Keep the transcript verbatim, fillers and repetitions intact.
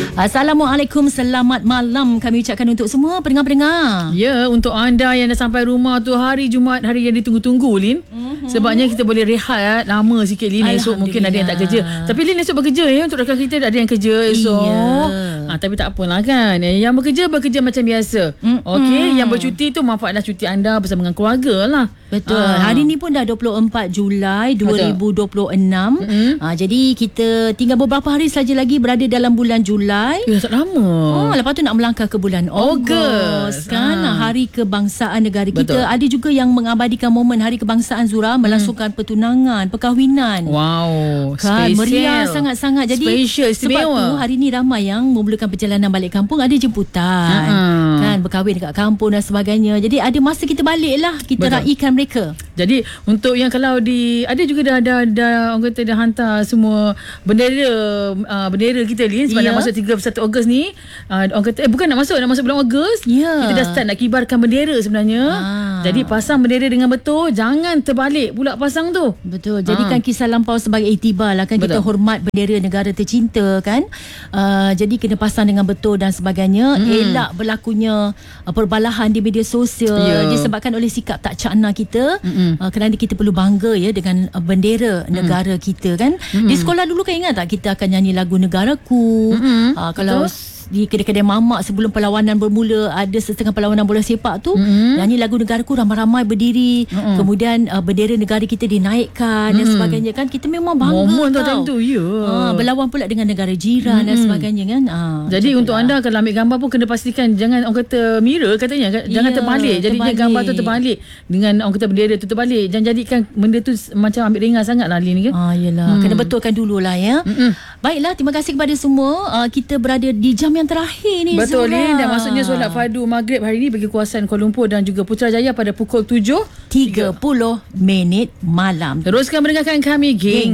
Assalamualaikum, selamat malam kami ucapkan untuk semua pendengar-pendengar. Ya, untuk anda yang dah sampai rumah tu hari Jumaat, hari yang ditunggu-tunggu, Lin. Mm-hmm. Sebabnya kita boleh rehat lama sikit, Lin. Esok mungkin ada yang tak kerja. Tapi Lin esok bekerja ya. Untuk rakan kita ada yang kerja esok. Iya. Ha, tapi tak apalah kan. Yang bekerja, bekerja macam biasa. Mm-hmm. Okey, yang bercuti tu manfaatlah cuti anda bersama dengan keluarga lah. Betul. Ha. Hari ni pun dah dua puluh empat Julai dua ribu dua puluh enam. Mm-hmm. Ha, jadi kita tinggal beberapa hari saja lagi berada dalam bulan Julai. Ya, tak lama. Oh, lepas tu nak melangkah ke bulan Ogos kan, ha. Hari Kebangsaan negara kita. Betul. Ada juga yang mengabadikan momen Hari Kebangsaan, Zura, melangsungkan hmm. pertunangan, perkahwinan. Wow, kan, spesial. meriah sangat-sangat. Jadi Special, sebab tu hari ni ramai yang memulakan perjalanan balik kampung, ada jemputan. Hmm. Kan, berkahwin dekat kampung dan sebagainya. Jadi ada masa kita balik lah, kita Betul. raikan mereka. Jadi untuk yang kalau di ada juga dah dah, dah orang kata dah hantar semua bendera uh, bendera kita ni sebab yeah. nak masuk tiga puluh satu Ogos ni. Uh, orang kata eh bukan nak masuk nak masuk bulan Ogos. Yeah. Kita dah start nak kibarkan bendera sebenarnya. Ah. Jadi pasang bendera dengan betul, jangan terbalik pula pasang tu. Betul. Jadikan ah. kisah lampau sebagai iktibar lah kan. Betul. Kita hormat bendera negara tercinta kan. Uh, jadi kena pasang dengan betul dan sebagainya. Mm. Elak berlakunya uh, perbalahan di media sosial yeah. disebabkan oleh sikap tak cakna kita. Uh, kerana kita perlu bangga ya dengan uh, bendera mm. negara kita kan. Mm. Di sekolah dulu kan ingat tak kita akan nyanyi lagu Negaraku. Mm. Uh, kalau di kedai-kedai mamak sebelum perlawanan bermula, ada setengah perlawanan bola sepak tu, mm-hmm. nyanyi lagu Negaraku, ramai-ramai berdiri, mm-hmm. kemudian uh, bendera negara kita dinaikkan mm-hmm. dan sebagainya kan. Kita memang bangga momen tu tau. tentu ya. Ha, berlawan pula dengan negara jiran mm-hmm. dan sebagainya kan. Ha, jadi untuk lah. anda kalau ambil gambar pun kena pastikan jangan orang kata mirror katanya, jangan yeah, terbalik. Jadinya terbalik. Gambar tu terbalik dengan orang kata bendera tu terbalik. Jangan jadikan benda tu macam ambil ringan sangat lah Lin kan. Ah, yelah. Hmm. Kena betulkan dululah ya. Mm-mm. Baiklah, terima kasih kepada semua. Uh, kita berada di jam yang terakhir ni. Betul Zura. Lin, dan maksudnya solat fardu maghrib hari ni bagi kawasan Kuala Lumpur dan juga Putrajaya pada pukul tujuh tiga puluh minit malam. Teruskan mendengarkan kami, geng.